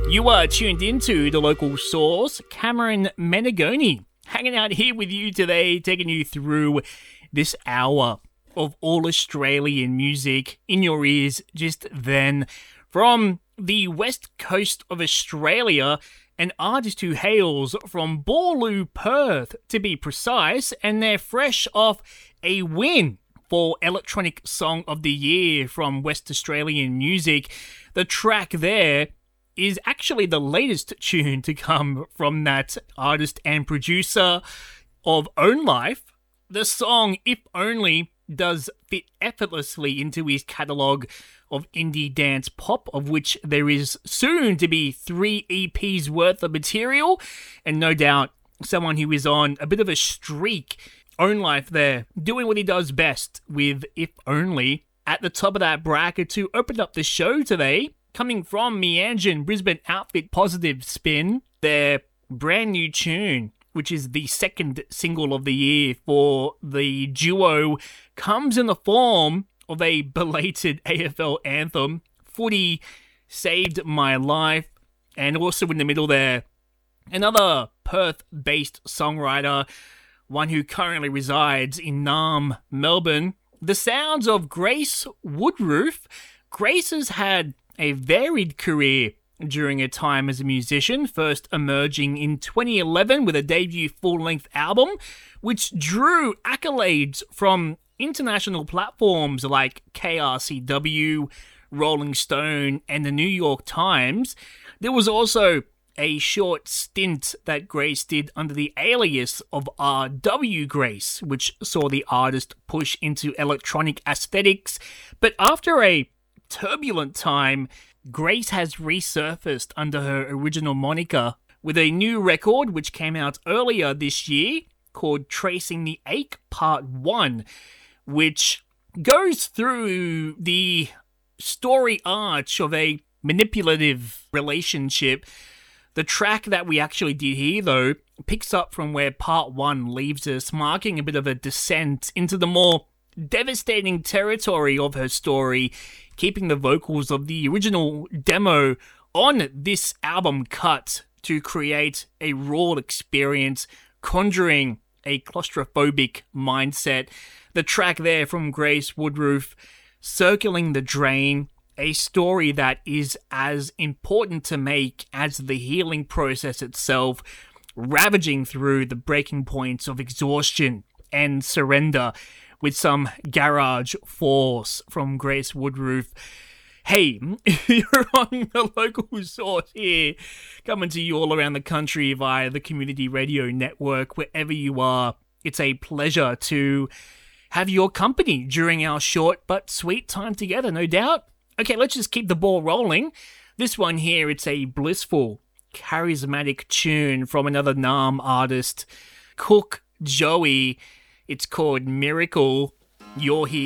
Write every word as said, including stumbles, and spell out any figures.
You are tuned into the local source, Cameron Menegoni, hanging out here with you today, taking you through this hour of all Australian music in your ears just then. From the west coast of Australia, an artist who hails from Boorloo, Perth, to be precise, and they're fresh off a win for Electronic Song of the Year from West Australian Music. The track there is actually the latest tune to come from that artist and producer of Own Life. The song, If Only, does fit effortlessly into his catalogue of indie dance pop, of which there is soon to be three E Ps worth of material, and no doubt someone who is on a bit of a streak. Own Life there, doing what he does best with If Only. At the top of that bracket to open up the show today, coming from Meanjin Brisbane outfit Positive Spin, their brand new tune, which is the second single of the year for the duo, comes in the form of a belated A F L anthem. Footy Saved My Life. And also in the middle there, another Perth-based songwriter, one who currently resides in Naarm, Melbourne. The sounds of Grace Woodroof. Grace has had a varied career during her time as a musician, first emerging in twenty eleven with a debut full-length album, which drew accolades from international platforms like K R C W, Rolling Stone, and the New York Times. There was also a short stint that Grace did under the alias of R W Grace, which saw the artist push into electronic aesthetics. But after a turbulent time, Grace has resurfaced under her original moniker with a new record which came out earlier this year called Tracing the Ache Part one, which goes through the story arch of a manipulative relationship. The track that we actually did here, though, picks up from where Part one leaves us, marking a bit of a descent into the more devastating territory of her story, keeping the vocals of the original demo on this album cut to create a raw experience, conjuring a claustrophobic mindset. The track there from Grace Woodroof, Circling the Drain, a story that is as important to make as the healing process itself, ravaging through the breaking points of exhaustion and surrender with some garage force from Grace Woodroof. Hey, you're on the local source here, coming to you all around the country via the Community Radio Network, wherever you are. It's a pleasure to have your company during our short but sweet time together, no doubt. Okay, let's just keep the ball rolling. This one here, it's a blissful, charismatic tune from another Naarm artist, Cook Joey. It's called Miracle. You're here.